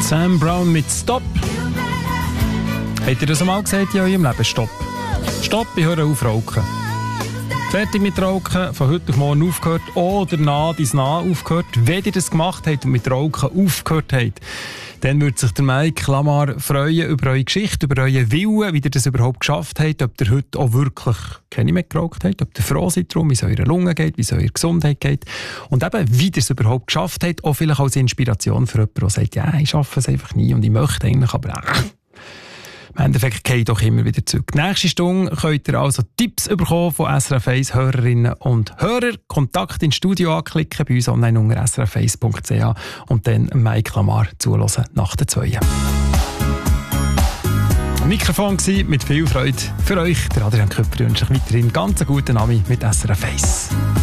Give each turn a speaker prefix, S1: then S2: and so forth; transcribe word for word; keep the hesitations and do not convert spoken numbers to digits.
S1: Sam Brown mit Stopp. Habt ihr das einmal gesagt in eurem Leben? Stopp. Stopp, ich höre auf rauchen. Fertig mit Rauchen, von heute auf morgen aufgehört oder nah dies nah aufgehört. Wenn ihr das gemacht habt und mit Rauchen aufgehört habt, dann würde sich der Mike Lamar freuen über eure Geschichte, über euren Willen, wie ihr das überhaupt geschafft habt, ob ihr heute auch wirklich keine mehr geraucht habt, ob ihr froh seid darum, wie es eurer Lunge geht, wie es eurer Gesundheit geht und eben, wie ihr es überhaupt geschafft habt, auch vielleicht als Inspiration für jemanden, der sagt, ja, ich schaffe es einfach nie und ich möchte eigentlich, aber äh, im Endeffekt geht doch immer wieder zurück. Nächste Stunde könnt ihr also Tipps bekommen von S R F eins Hörerinnen und Hörer. Kontakt ins Studio anklicken, bei uns online unter s r f eins punkt c h und dann Mike Lamar zuhören nach der zwei. Am Mikrofon war mit viel Freude für euch. Der Adrian Köpfer wünscht euch weiterhin ganz einen guten Abend mit S R F eins.